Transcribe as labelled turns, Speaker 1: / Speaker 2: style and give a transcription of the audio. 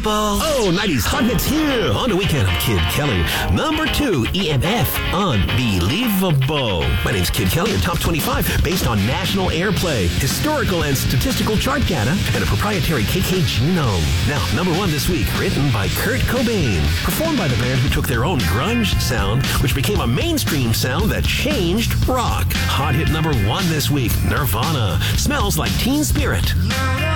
Speaker 1: Unbelievable.
Speaker 2: Oh, 90s hot hits here on the weekend. I'm Kid Kelly. Number 2, EMF, Unbelievable. My name's Kid Kelly, your top 25 based on national airplay, historical and statistical chart data, and a proprietary KK genome. Now, number 1 this week, written by Kurt Cobain, performed by the band who took their own grunge sound, which became a mainstream sound that changed rock. Hot hit number 1 this week, Nirvana, Smells Like Teen Spirit.